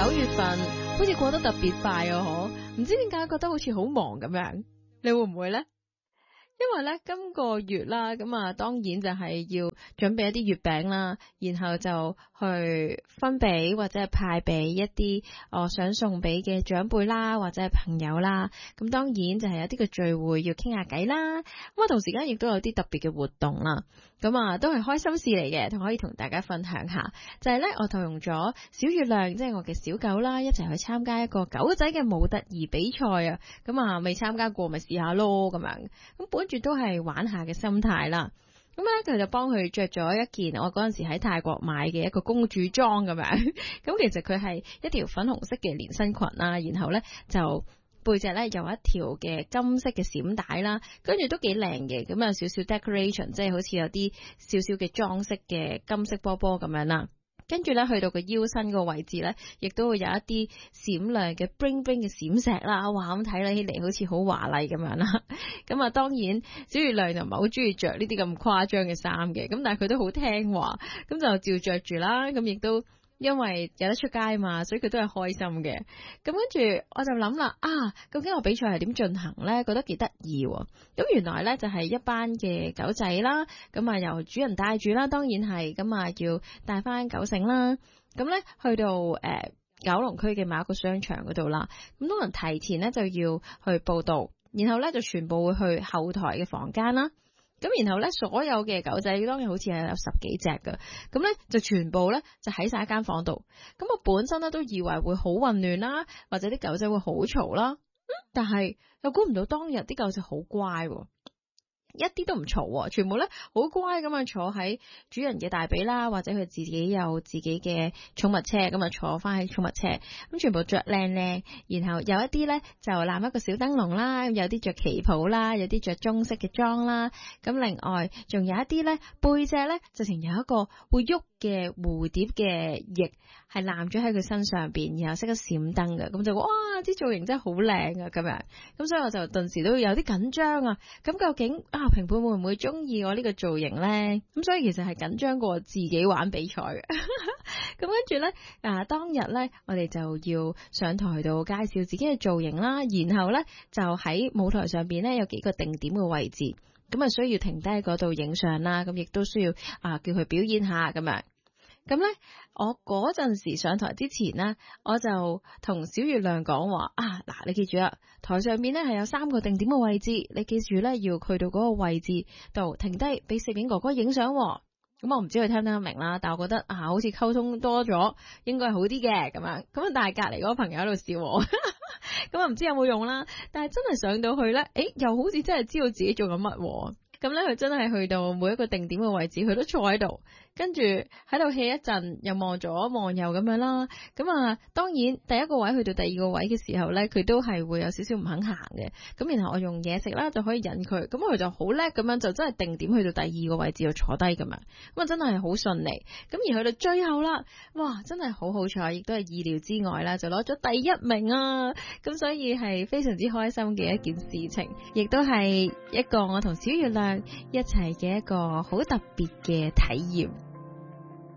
9月份好似過得特別快啊，唔知點解覺得好似好忙咁樣，你會唔會呢？因為咧今個月啦，咁啊當然就係要準備一啲月餅啦，然後就去分俾或者係派俾一啲我想送俾嘅長輩啦，或者係朋友啦。咁當然就係有啲嘅聚會要傾下偈啦。咁啊同時間亦都有啲特別嘅活動啦。咁啊都係開心事嚟嘅，可以同大家分享下。就係咧我同咗小月亮，即係我嘅小狗啦，一齊去參加一個狗仔嘅模特兒比賽啊。咁啊未參加過咪試下咯咁樣。咁本住都係玩下嘅心態啦。咁咧佢就幫佢着咗一件我嗰陣時喺泰國買嘅一個公主裝咁樣。咁其實佢係一條粉紅色嘅連身裙啦，然後咧就背脊咧有一條嘅金色嘅閃帶啦，跟住都幾靚嘅，咁有少少 decoration， 即係好似有啲少少嘅裝飾嘅金色波波咁樣啦。跟住咧去到個腰身個位置咧，亦都會有一啲閃亮嘅 bling bling 嘅閃石啦，哇咁睇起嚟好似好華麗咁樣啦。咁啊當然小月亮就唔係好中意着呢啲咁誇張嘅衫嘅，咁但係佢都好聽話，咁就照着住啦，咁亦都因為有得出街嘛，所以佢都係開心嘅。咁跟住我就諗啦，究竟個比賽係點進行呢？覺得幾得意喎。咁原來呢就係一班嘅狗仔啦，咁啊由主人帶住啦，當然係咁啊要帶翻狗繩啦。咁呢去到九龍區嘅某一個商場嗰度啦，咁多人提前呢就要去報到，然後呢就全部會去後台嘅房間啦。咁然後咧，所有嘅狗仔當然好似係有10幾隻㗎，咁咧就全部咧就喺晒一間房度。咁我本身咧都以為會好混亂啦，或者啲狗仔會好嘈啦，但係又估唔到當日啲狗仔好乖喎。一啲都唔嘈，全部咧好乖咁樣坐喺主人嘅大髀啦，或者佢自己有自己嘅寵物車咁啊坐翻喺寵物車，咁全部着靚靚，然後有一啲咧就攬一個小燈籠啦，有啲着旗袍啦，有啲着中式嘅裝啦，咁另外仲有一啲咧背脊咧直情有一個會喐嘅蝴蝶嘅翼係攬咗喺佢身上邊，然後識得閃燈嘅，咁就哇啲造型真係好靚啊咁樣，咁所以我就頓時都有啲緊張啊，咁究竟評判會唔會中意我呢個造型呢？咁所以其實係緊張過自己玩比賽嘅。咁跟住呢，當日呢，我哋就要上台度介紹自己嘅造型啦，然後呢，就喺舞台上邊呢，有幾個定點嘅位置，咁啊需要停低喺嗰度影相啦，咁亦都需要叫佢表演下咁樣。咁呢，我嗰陣時上台之前呢，我就同小月亮講話嗱，你記住啦，台上面呢係有3個定點嘅位置，你記住呢要去到嗰個位置度停低，俾攝影哥哥影相。咁我唔知佢聽唔聽得明啦，但我覺得好似溝通多咗，應該係好啲嘅咁樣。咁但係隔籬嗰個朋友喺度笑我，咁唔知有冇用啦。但係真係上到去呢，又好似真係知道自己做緊乜。咁呢，佢真係去到每一個定點嘅位置，佢都坐喺度，跟住喺度 hea 一陣，又望左望右咁樣啦。咁當然第一個位去到第二個位嘅時候呢，佢都係會有少少唔肯行嘅。咁然後我用嘢食啦，就可以引佢，咁佢就好叻咁樣，就真係定點去到第二個位置就坐低咁樣。咁真係好順利。咁而去到最後啦，哇，真係好好彩，亦都係意料之外啦，就攞咗第1名啊！咁所以係非常之開心嘅一件事情，亦都係一個我同小月亮一齊嘅一個好特別嘅體驗。